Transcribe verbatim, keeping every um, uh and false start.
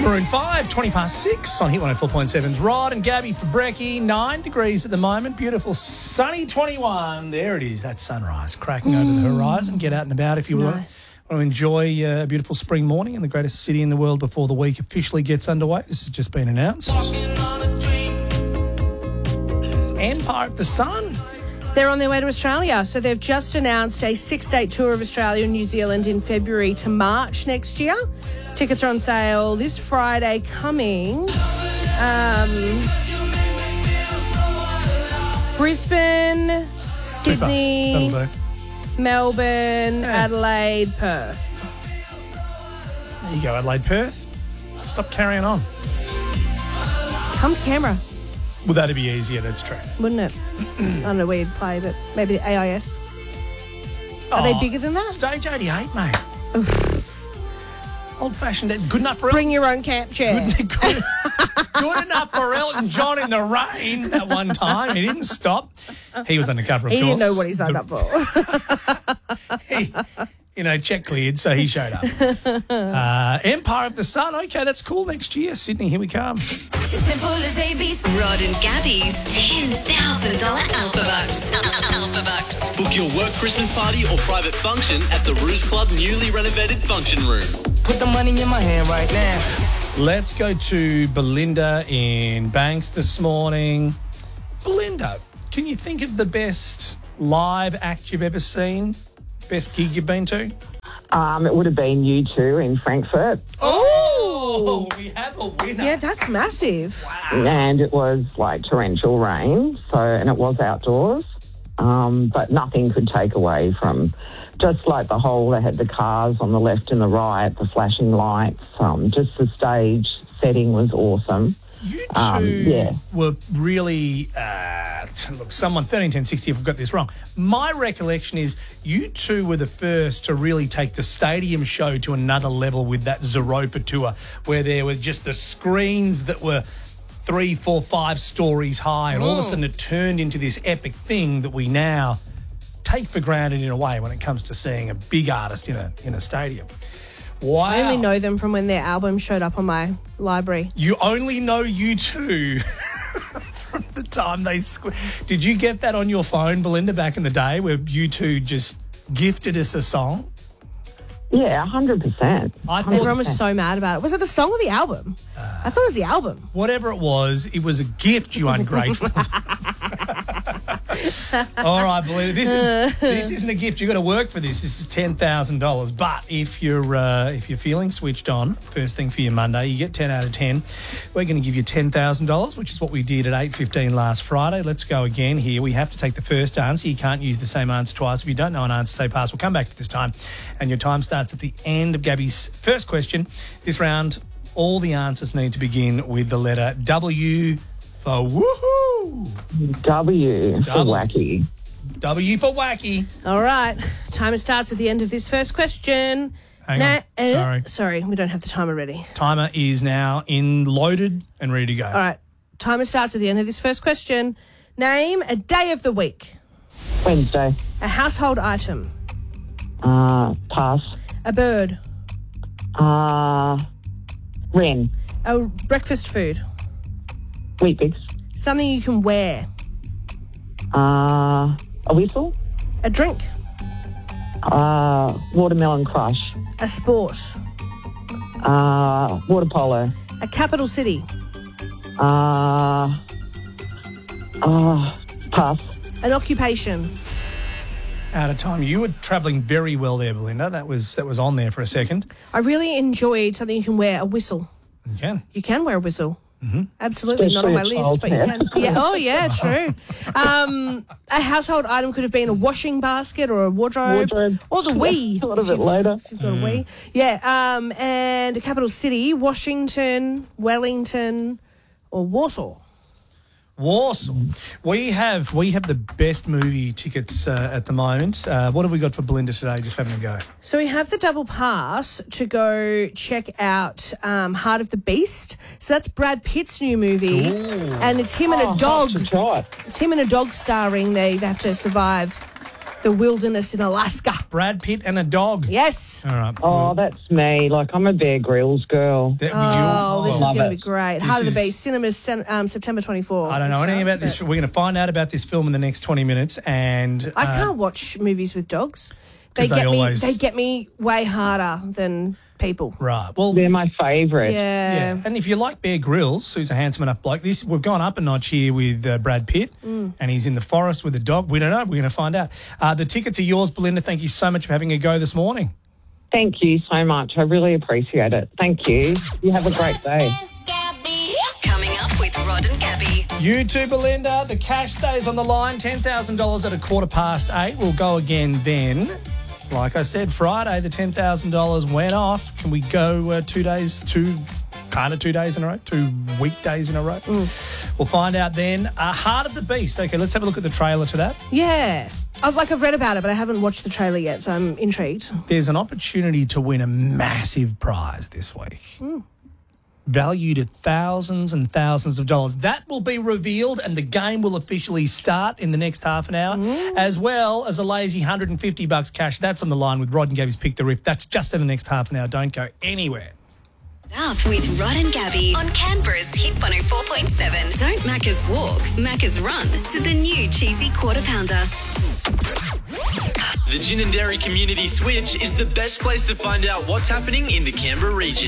Maroon five, twenty past six on Hit one oh four point seven's Rod and Gabby for brekkie. Nine degrees at the moment. Beautiful sunny twenty-one. There it is, that sunrise cracking mm. over the horizon. Get out and about if you nice. want, want to enjoy uh, a beautiful spring morning in the greatest city in the world before the week officially gets underway. This has just been announced. Empire of the Sun. They're on their way to Australia. So they've just announced a six-date tour of Australia and New Zealand in February to March next year. Tickets are on sale this Friday coming. Um, Brisbane, Sydney, Melbourne, yeah. Adelaide, Perth. There you go, Adelaide, Perth. Stop carrying on. Come to Canberra. Well, that'd be easier, that's true. Wouldn't it? I don't know where you'd play, but maybe the A I S. Are oh, they bigger than that? Stage eighty-eight, mate. Old-fashioned, good enough for... Bring your own camp chair. Good, good, good enough for Elton John in the rain at one time. He didn't stop. He was undercover, of he course. He didn't know what he signed the, up for. he, you know, check cleared, so he showed up. Uh, Empire of the Sun. Okay, that's cool. Next year, Sydney, here we come. Simple as A B C. Rod and Gabby's ten thousand dollars Alpha Bucks. Alpha Bucks. Book your work Christmas party or private function at the Ruse Club newly renovated function room. Put the money in my hand right now. Let's go to Belinda in Banks this morning. Belinda, can you think of the best live act you've ever seen? Best gig you've been to? Um, it would have been U two in Frankfurt. Oh, we have a winner. Yeah, that's massive. Wow. And it was like torrential rain, so and it was outdoors. Um, but nothing could take away from just like the whole, they had the cars on the left and the right, the flashing lights, um, just the stage setting was awesome. You two um, yeah. were really, uh, look, someone, thirteen ten sixty, if I've got this wrong. My recollection is you two were the first to really take the stadium show to another level with that Zeropa tour, where there were just the screens that were three, four, five stories high, and all of a sudden it turned into this epic thing that we now take for granted in a way when it comes to seeing a big artist in a in a stadium. Wow. I only know them from when their album showed up on my library. You only know U two from the time they... Squ- Did you get that on your phone, Belinda, back in the day where U two just gifted us a song? Yeah, one hundred percent. I thought, Everyone was so mad about it. Was it the song or the album? Uh, I thought it was the album. Whatever it was, it was a gift, you ungrateful. All right, Belinda, this is this isn't a gift. You've got to work for this. This is ten thousand dollars. But if you're uh, if you're feeling switched on, first thing for your Monday, you get ten out of ten. We're going to give you ten thousand dollars, which is what we did at eight fifteen last Friday. Let's go again here. We have to take the first answer. You can't use the same answer twice. If you don't know an answer, say pass. We'll come back to this time. And your time starts at the end of Gabby's first question. This round, all the answers need to begin with the letter W for woohoo. W for wacky. W for wacky. All right. Timer starts at the end of this first question. Hang Na- on. uh, Sorry. Sorry, we don't have the timer ready. Timer is now in, loaded and ready to go. All right. Timer starts at the end of this first question. Name a day of the week. Wednesday. A household item. Uh, pass. A bird. Uh, wren. A breakfast food. Weet-Bix. Something you can wear. Uh, a whistle. A drink. Uh, watermelon crush. A sport. Uh, water polo. A capital city. Uh, uh, pass. An occupation. Out of time. You were travelling very well there, Belinda. That was that was on there for a second. I really enjoyed something you can wear, a whistle. You can. You can wear a whistle. Mm-hmm. Absolutely, Especially not on my list, but you can. Yeah. Oh, yeah, true. Um, a household item could have been a washing basket or a wardrobe, Wardrobe. or the Wii. Thought of it later. If you've got a Wii. Yeah, um, and a capital city, Washington, Wellington, or Warsaw. Warsaw. We have we have the best movie tickets uh, at the moment. Uh, what have we got for Belinda today? Just having a go. So we have the double pass to go check out um, Heart of the Beast. So that's Brad Pitt's new movie, Ooh. and it's him and Oh, a dog. have to try it. It's him and a dog starring. They, they have to survive the wilderness in Alaska. Brad Pitt and a dog. Yes. All right. Oh, that's me. Like, I'm a Bear Grylls girl. That- Oh, this is Love going to it. be great. This Heart of the is- Beast, cinemas sen- um, September twenty-fourth. I don't know anything about this. We're going to find out about this film in the next twenty minutes. And I uh, can't watch movies with dogs. They 'Cause they get always- me. They get me way harder than people. Right. Well, They're my favourite. Yeah. yeah. And if you like Bear Grylls, who's a handsome enough bloke, this we've gone up a notch here with uh, Brad Pitt, Mm. and he's in the forest with a dog. We don't know. We're going to find out. Uh, the tickets are yours, Belinda. Thank you so much for having a go this morning. Thank you so much. I really appreciate it. Thank you. You have a great day. Coming up with Rod and Gabby. You too, Belinda. The cash stays on the line. ten thousand dollars at a quarter past eight. We'll go again then. Like I said, Friday, the ten thousand dollars went off. Can we go uh, two days, two, kind of two days in a row, two weekdays in a row? We'll find out then. Uh, Heart of the Beast. Okay, let's have a look at the trailer to that. Yeah. I've like I've read about it, but I haven't watched the trailer yet, so I'm intrigued. There's an opportunity to win a massive prize this week. Valued at thousands and thousands of dollars. That will be revealed and the game will officially start in the next half an hour, as well as a lazy one hundred fifty bucks cash. That's on the line with Rod and Gabby's Pick the Riff. That's just in the next half an hour. Don't go anywhere. Up with Rod and Gabby on Canberra's Hit one oh four point seven. Don't Macca's walk, Macca's run to the new cheesy quarter pounder. The Gin and Dairy Community Switch is the best place to find out what's happening in the Canberra region.